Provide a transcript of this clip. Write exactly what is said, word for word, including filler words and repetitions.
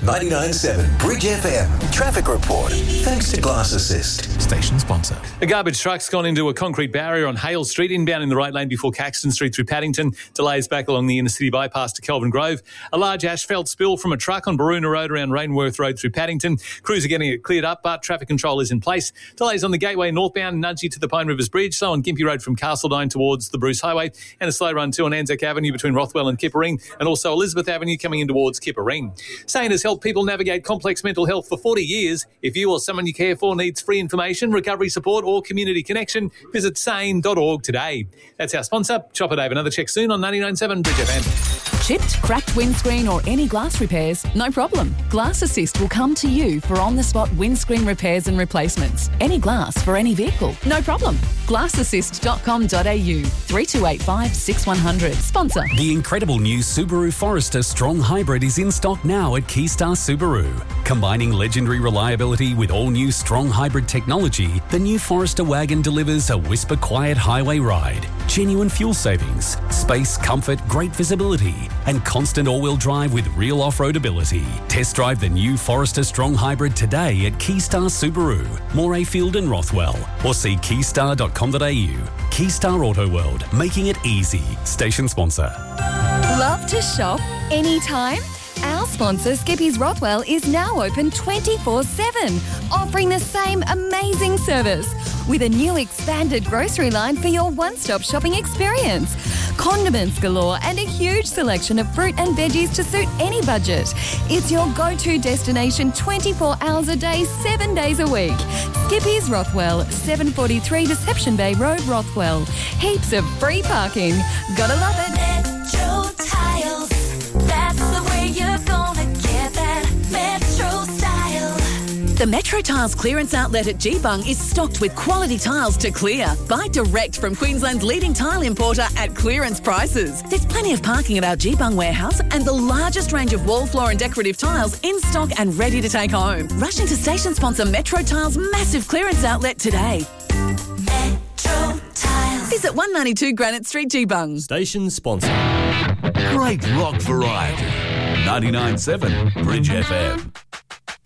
ninety-nine seven Bridge F M. Traffic report. Thanks to Glass Assist. Station sponsor. A garbage truck's gone into a concrete barrier on Hale Street, inbound in the right lane before Caxton Street through Paddington. Delays back along the inner city bypass to Kelvin Grove. A large asphalt spill from a truck on Baroona Road around Rainworth Road through Paddington. Crews are getting it cleared up, but traffic control is in place. Delays on the Gateway northbound, Nudgee to the Pine Rivers Bridge. Slow on Gympie Road from Castledine towards the Bruce Highway. And a slow run too on Anzac Avenue between Rothwell and Kippering. And also Elizabeth Avenue coming in towards Kippering. Sane has helped people navigate complex mental health for forty years. If you or someone you care for needs free information, recovery support or community connection, visit sane dot org today. That's our sponsor. Chopper Dave. Another check soon on ninety-nine point seven Bridge F M. Chipped, cracked windscreen or any glass repairs? No problem. Glass Assist will come to you for on-the-spot windscreen repairs and replacements. Any glass for any vehicle? No problem. glass assist dot com dot a u. three two eight five, six one zero zero. Sponsor. The incredible new Subaru Forester Strong Hybrid is in stock now at Keystar Subaru. Combining legendary reliability with all-new Strong Hybrid technology, the new Forester wagon delivers a whisper-quiet highway ride, genuine fuel savings, space, comfort, great visibility, and constant all-wheel drive with real off-road ability. Test drive the new Forester Strong Hybrid today at Keystar Subaru, Morayfield and Rothwell, or see keystar dot com dot a u. Keystar Auto World, making it easy. Station sponsor. Love to shop anytime? Our sponsor, Skippy's Rothwell, is now open twenty-four seven, offering the same amazing service with a new expanded grocery line for your one-stop shopping experience. Condiments galore and a huge selection of fruit and veggies to suit any budget. It's your go-to destination twenty-four hours a day, seven days a week. Skippy's Rothwell, seven forty-three Deception Bay Road, Rothwell. Heaps of free parking. Gotta love it. Metro Tiles. That's the way you're gonna get that Metro style. The Metro Tiles clearance outlet at Geebung is stocked with quality tiles to clear. Buy direct from Queensland's leading tile importer at clearance prices. There's plenty of parking at our Geebung warehouse and the largest range of wall, floor and decorative tiles in stock and ready to take home. Rush into station sponsor Metro Tiles' massive clearance outlet today. Metro Tiles. Visit one ninety-two Granite Street, Geebung. Station sponsor. Great rock variety. ninety-nine point seven Bridge F M.